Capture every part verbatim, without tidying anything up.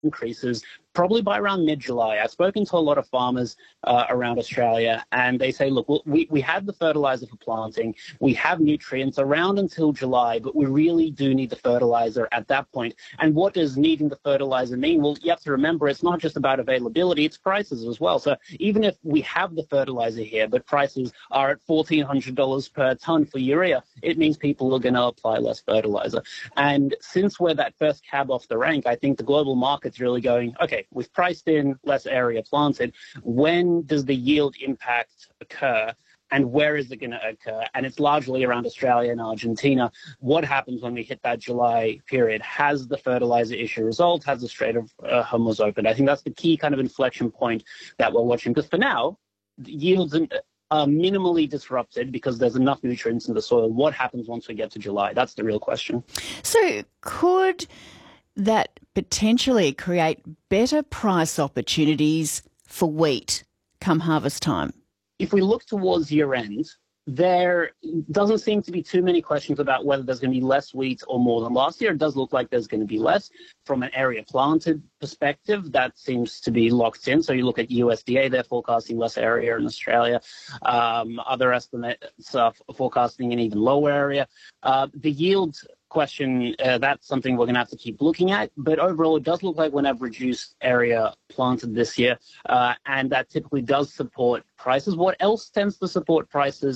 increases probably by around mid-July. I've spoken to a lot of farmers uh, around Australia, and they say, look, we, we have the fertilizer for planting, we have nutrients around until July, but we really do need the fertilizer at that point. And what does needing the fertilizer mean? Well, you have to remember it's not just about availability, it's prices as well. So even if we have the fertilizer here, but prices are at fourteen hundred dollars per tonne for urea, it means people are going to apply less fertilizer. And since we're that first cab off the rank, I think the global market's really going, okay, we've priced in less area planted. When does the yield impact occur? And where is it going to occur? And it's largely around Australia and Argentina. What happens when we hit that July period? Has the fertilizer issue resolved? Has the Strait of uh, Hormuz opened? I think that's the key kind of inflection point that we're watching. Because for now, the yields are minimally disrupted because there's enough nutrients in the soil. What happens once we get to July? That's the real question. So could that potentially create better price opportunities for wheat come harvest time? If we look towards year end, there doesn't seem to be too many questions about whether there's going to be less wheat or more than last year. It does look like there's going to be less. From an area planted perspective, that seems to be locked in. So you look at U S D A, they're forecasting less area in Australia. Um, other estimates are forecasting an even lower area. Uh, the yield question, uh, that's something we're going to have to keep looking at. But overall, it does look like we're going to have reduced area planted this year, uh, and that typically does support prices. What else tends to support prices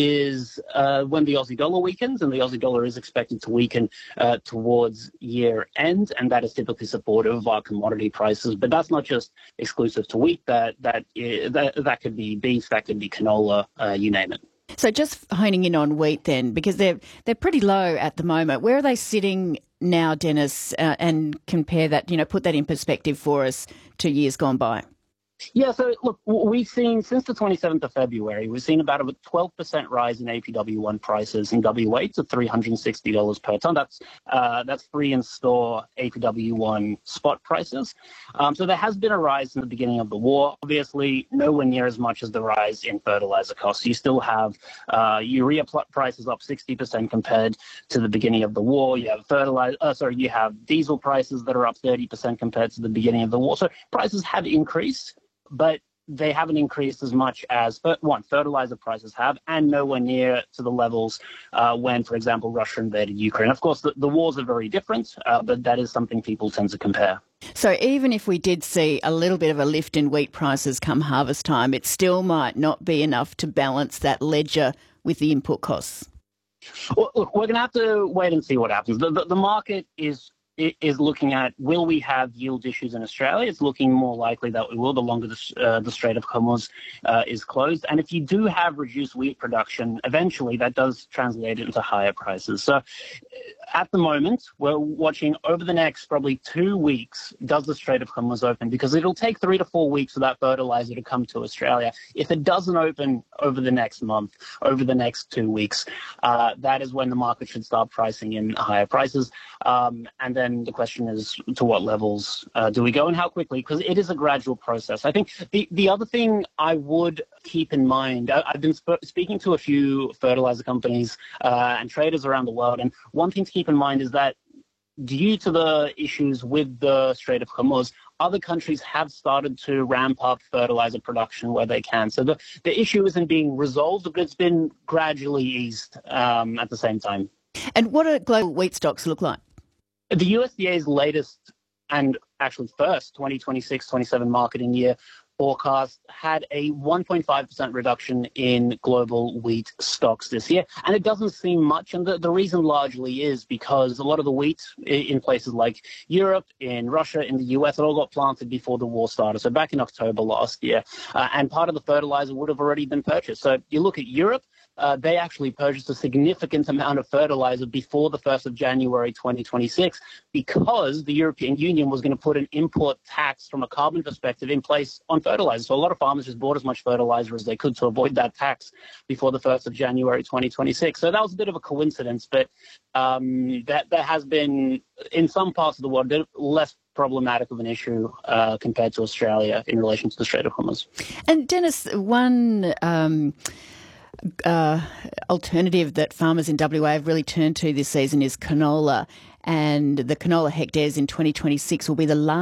is uh, when the Aussie dollar weakens, and the Aussie dollar is expected to weaken uh, towards year end, and that is typically supportive of our commodity prices. But that's not just exclusive to wheat. That that that, that could be beef, that could be canola, uh, you name it. So just honing in on wheat then, because they're they're pretty low at the moment. Where are they sitting now, Dennis? Uh, and compare that, you know, put that in perspective for us to years gone by. Yeah, so look, we've seen since the twenty-seventh of February, we've seen about a twelve percent rise in A P W one prices in W A to three hundred sixty dollars per tonne. That's uh, that's free in store A P W one spot prices. Um, so there has been a rise in the beginning of the war. Obviously, nowhere near as much as the rise in fertilizer costs. You still have uh, urea prices up sixty percent compared to the beginning of the war. You have fertilizer, uh, sorry, you have diesel prices that are up thirty percent compared to the beginning of the war. So prices have increased, but they haven't increased as much as, one, fertilizer prices have, and nowhere near to the levels uh, when, for example, Russia invaded Ukraine. Of course, the, the wars are very different, uh, but that is something people tend to compare. So even if we did see a little bit of a lift in wheat prices come harvest time, it still might not be enough to balance that ledger with the input costs. Well, look, we're going to have to wait and see what happens. The, the, the market is is looking at, will we have yield issues in Australia? It's looking more likely that we will, the longer the, uh, the Strait of Hormuz uh, is closed. And if you do have reduced wheat production, eventually that does translate into higher prices. So at the moment, we're watching over the next probably two weeks, does the Strait of Hormuz open? Because it'll take three to four weeks for that fertilizer to come to Australia. If it doesn't open over the next month, over the next two weeks, uh, that is when the market should start pricing in higher prices. Um, and then the question is, to what levels uh, do we go and how quickly? Because it is a gradual process. I think the, the other thing I would keep in mind, I, I've been sp- speaking to a few fertilizer companies uh, and traders around the world, and one thing to keep in mind is that due to the issues with the Strait of Hormuz, other countries have started to ramp up fertilizer production where they can. So the, the issue isn't being resolved, but it's been gradually eased um, at the same time. And what do global wheat stocks look like? The U S D A's latest and actually first twenty twenty-six twenty-seven marketing year forecast had a one point five percent reduction in global wheat stocks this year. And it doesn't seem much. And the, the reason largely is because a lot of the wheat in places like Europe, in Russia, in the U S, it all got planted before the war started. So back in October last year. Uh, and part of the fertilizer would have already been purchased. So you look at Europe, Uh, they actually purchased a significant amount of fertilizer before the first of January twenty twenty-six because the European Union was going to put an import tax from a carbon perspective in place on fertilizer. So a lot of farmers just bought as much fertilizer as they could to avoid that tax before the first of January twenty twenty-six. So that was a bit of a coincidence, but um, that, that has been, in some parts of the world, less problematic of an issue uh, compared to Australia in relation to the Strait of Hormuz. And Dennis, one Um Uh, alternative that farmers in W A have really turned to this season is canola, and the canola hectares in twenty twenty-six will be the largest